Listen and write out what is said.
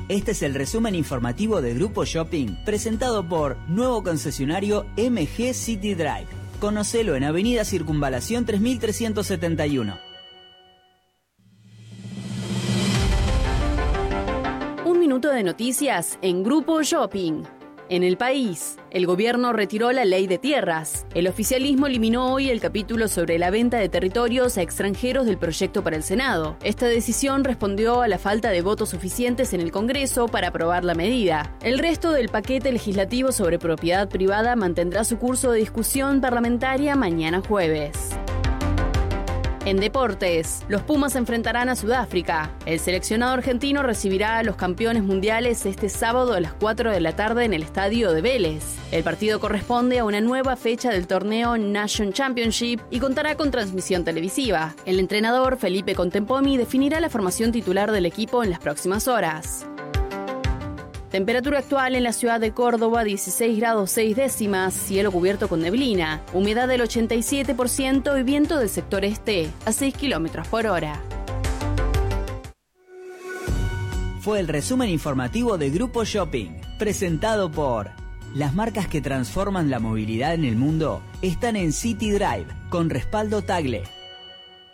Este es el resumen informativo de Grupo Shopping, presentado por nuevo concesionario MG City Drive. Conocelo en Avenida Circunvalación 3371. Un minuto de noticias en Grupo Shopping. En el país, el gobierno retiró la ley de tierras. El oficialismo eliminó hoy el capítulo sobre la venta de territorios a extranjeros del proyecto para el Senado. Esta decisión respondió a la falta de votos suficientes en el Congreso para aprobar la medida. El resto del paquete legislativo sobre propiedad privada mantendrá su curso de discusión parlamentaria mañana jueves. En deportes, los Pumas se enfrentarán a Sudáfrica. El seleccionado argentino recibirá a los campeones mundiales este sábado a las 4 de la tarde en el estadio de Vélez. El partido corresponde a una nueva fecha del torneo Nation Championship y contará con transmisión televisiva. El entrenador Felipe Contempomi definirá la formación titular del equipo en las próximas horas. Temperatura actual en la ciudad de Córdoba, 16 grados 6 décimas, cielo cubierto con neblina, humedad del 87% y viento del sector este a 6 kilómetros por hora. Fue el resumen informativo de Grupo Shopping, presentado por... Las marcas que transforman la movilidad en el mundo están en City Drive, con respaldo Tagle.